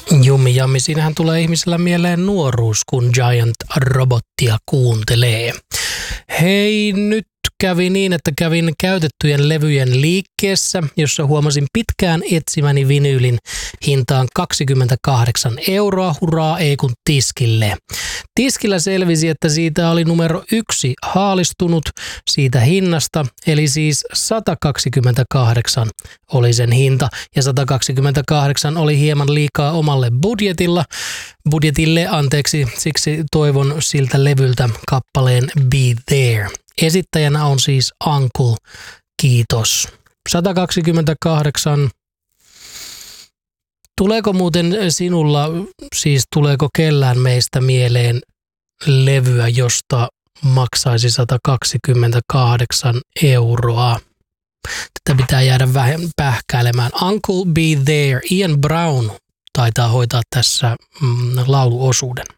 Jummi jammi, siinähän tulee ihmisellä mieleen nuoruus, kun Giant Robottia kuuntelee. Hei, nyt kävi niin, että kävin käytettyjen levyjen liikkeessä, jossa huomasin pitkään etsimäni vinyylin hintaan 28 €, hurraa ei kun tiskille. Tiskillä selvisi, että siitä oli numero 1 haalistunut siitä hinnasta, eli siis 128 oli sen hinta, ja 128 oli hieman liikaa omalle budjetille, siksi toivon siltä levyltä kappaleen Be There. Esittäjänä on siis Uncle, kiitos. 128. Tuleeko muuten sinulla, tuleeko kellään meistä mieleen levyä, josta maksaisi 128 €? Tätä pitää jäädä vähän pähkäilemään. Uncle Be There, Ian Brown taitaa hoitaa tässä lauluosuuden.